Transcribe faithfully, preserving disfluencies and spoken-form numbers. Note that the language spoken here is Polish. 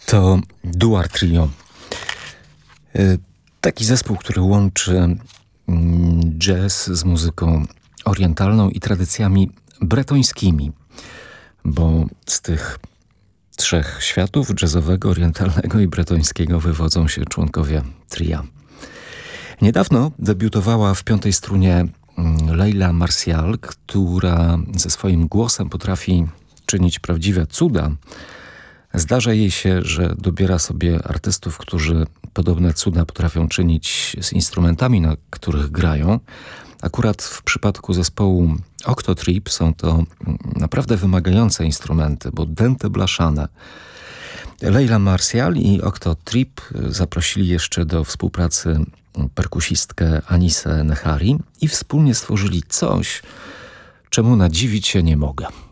To Duar Trio. Taki zespół, który łączy jazz z muzyką orientalną i tradycjami bretońskimi, bo z tych trzech światów, jazzowego, orientalnego i bretońskiego, wywodzą się członkowie tria. Niedawno debiutowała w piątej strunie Leila Marcial, która ze swoim głosem potrafi czynić prawdziwe cuda. Zdarza jej się, że dobiera sobie artystów, którzy podobne cuda potrafią czynić z instrumentami, na których grają. Akurat w przypadku zespołu Octotrip są to naprawdę wymagające instrumenty, bo dęte blaszane. Leila Marcial i Octotrip zaprosili jeszcze do współpracy perkusistkę Anisę Nehari i wspólnie stworzyli coś, czemu nadziwić się nie mogę.